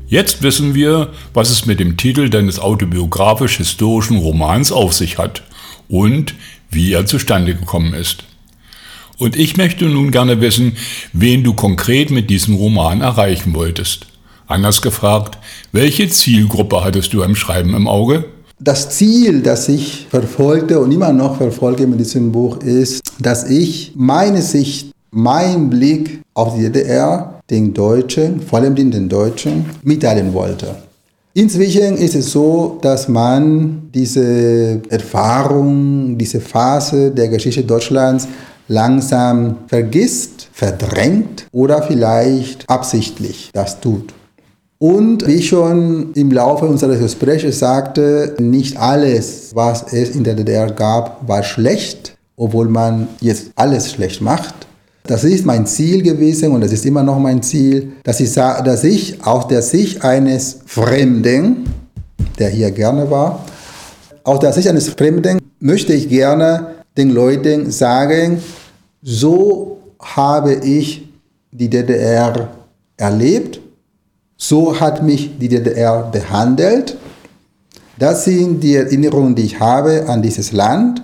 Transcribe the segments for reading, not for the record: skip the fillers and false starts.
Jetzt wissen wir, was es mit dem Titel deines autobiografisch-historischen Romans auf sich hat und wie er zustande gekommen ist. Und ich möchte nun gerne wissen, wen du konkret mit diesem Roman erreichen wolltest. Anders gefragt, welche Zielgruppe hattest du beim Schreiben im Auge? Das Ziel, das ich verfolgte und immer noch verfolge mit diesem Buch, ist, dass ich meine Sicht, meinen Blick auf die DDR, den Deutschen, vor allem den Deutschen, mitteilen wollte. Inzwischen ist es so, dass man diese Erfahrung, diese Phase der Geschichte Deutschlands langsam vergisst, verdrängt oder vielleicht absichtlich das tut. Und wie ich schon im Laufe unseres Gesprächs sagte, nicht alles, was es in der DDR gab, war schlecht, obwohl man jetzt alles schlecht macht. Das ist mein Ziel gewesen und das ist immer noch mein Ziel, dass ich aus der Sicht eines Fremden, der hier gerne war, aus der Sicht eines Fremden möchte ich gerne den Leuten sagen, so habe ich die DDR erlebt, so hat mich die DDR behandelt. Das sind die Erinnerungen, die ich habe an dieses Land.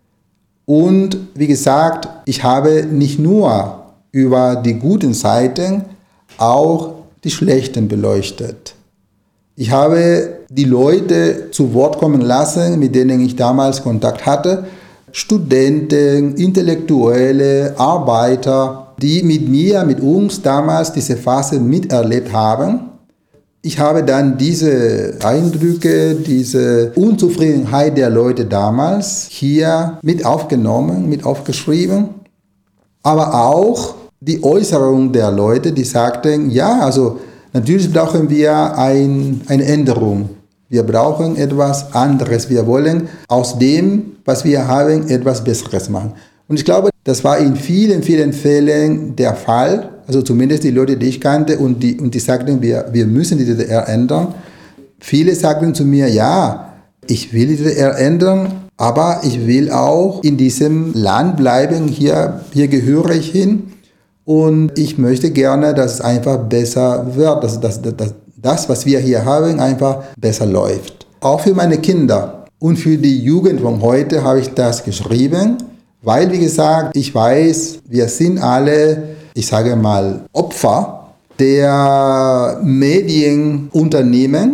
Und wie gesagt, ich habe nicht nur über die guten Seiten, auch die schlechten beleuchtet. Ich habe die Leute zu Wort kommen lassen, mit denen ich damals Kontakt hatte, Studenten, Intellektuelle, Arbeiter, die mit uns damals diese Phase miterlebt haben. Ich habe dann diese Eindrücke, diese Unzufriedenheit der Leute damals hier mit aufgenommen, mit aufgeschrieben. Aber auch die Äußerung der Leute, die sagten, ja, also natürlich brauchen wir eine Änderung. Wir brauchen etwas anderes. Wir wollen aus dem, was wir haben, etwas Besseres machen. Und ich glaube, das war in vielen, vielen Fällen der Fall. Also zumindest die Leute, die ich kannte und die sagten, wir müssen die DDR ändern. Viele sagten zu mir, ja, ich will die DDR ändern, aber ich will auch in diesem Land bleiben, hier gehöre ich hin und ich möchte gerne, dass es einfach besser wird, dass das, was wir hier haben, einfach besser läuft. Auch für meine Kinder und für die Jugend von heute habe ich das geschrieben, weil, wie gesagt, ich weiß, wir sind alle, ich sage mal, Opfer der Medienunternehmen,